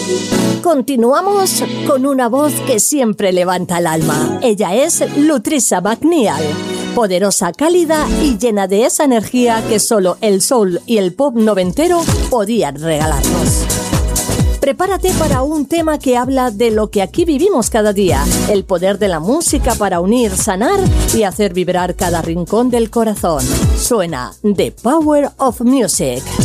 Continuamos con una voz que siempre levanta el alma. Ella es Lutrisa McNeil, poderosa, cálida y llena de esa energía que solo el soul y el pop noventero podían regalarnos. Prepárate para un tema que habla de lo que aquí vivimos cada día, el poder de la música para unir, sanar y hacer vibrar cada rincón del corazón. Suena The Power of Music.